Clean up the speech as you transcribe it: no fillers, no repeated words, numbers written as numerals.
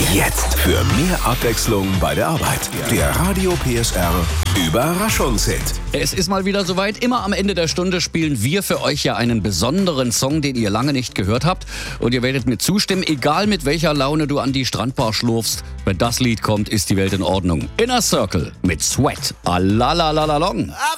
Jetzt für mehr Abwechslung bei der Arbeit. Der Radio PSR Überraschungshit. Es ist mal wieder soweit. Immer am Ende der Stunde spielen wir für euch ja einen besonderen Song, den ihr lange nicht gehört habt. Und ihr werdet mir zustimmen, egal mit welcher Laune du an die Strandbar schlurfst. Wenn das Lied kommt, ist die Welt in Ordnung. Inner Circle mit Sweat. Alalalalong.